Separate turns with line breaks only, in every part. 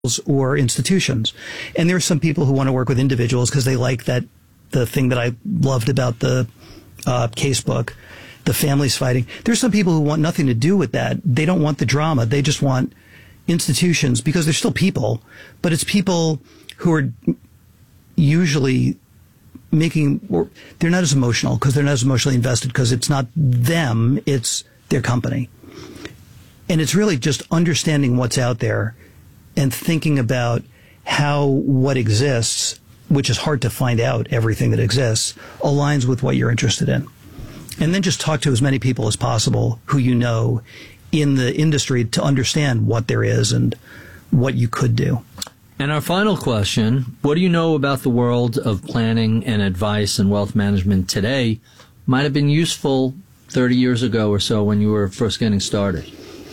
or institutions. And there are some people who want to work with individuals because they like that, the thing that I loved about the case book, the families fighting. There's some people who want nothing to do with that. They don't want the drama. They just want institutions because they're still people, but it's people who are usually they're not as emotional because they're not as emotionally invested because it's not them, it's their company. And it's really just understanding what's out there and thinking about how what exists, which is hard to find out everything that exists, aligns with what you're interested in. And then just talk to as many people as possible who you know in the industry to understand what there is and what you could do.
And our final question, what do you know about the world of planning and advice and wealth management today might have been useful 30 years ago or so when you were first getting started?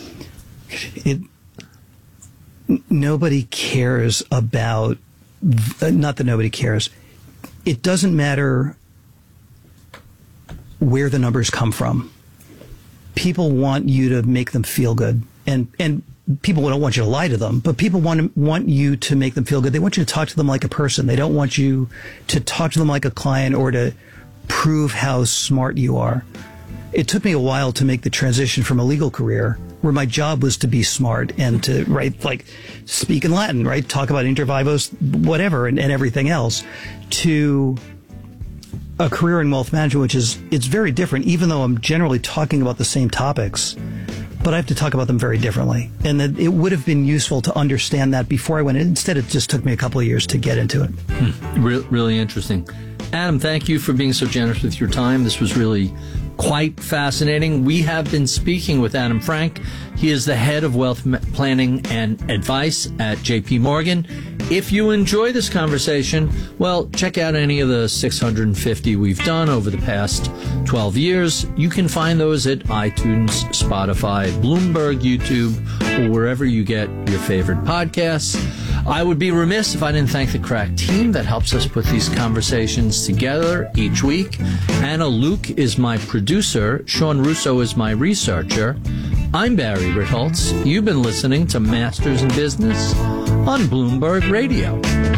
Nobody cares about, not that nobody cares. It doesn't matter where the numbers come from. People want you to make them feel good. And people don't want you to lie to them, but people want you to make them feel good. They want you to talk to them like a person. They don't want you to talk to them like a client or to prove how smart you are. It took me a while to make the transition from a legal career where my job was to be smart and to speak in Latin, right? Talk about inter vivos, whatever, and everything else, to a career in wealth management, which it's very different, even though I'm generally talking about the same topics, but I have to talk about them very differently. And that it would have been useful to understand that before I went in. Instead, it just took me a couple of years to get into it.
Really interesting. Adam, thank you for being so generous with your time. This was really quite fascinating. We have been speaking with Adam Frank. He is the head of wealth planning and advice at JP Morgan. If you enjoy this conversation, well, check out any of the 650 we've done over the past 12 years. You can find those at iTunes, Spotify, Bloomberg, YouTube, or wherever you get your favorite podcasts. I would be remiss if I didn't thank the crack team that helps us put these conversations together each week. Anna Luke is my producer. Sean Russo is my researcher. I'm Barry Ritholtz. You've been listening to Masters in Business on Bloomberg Radio.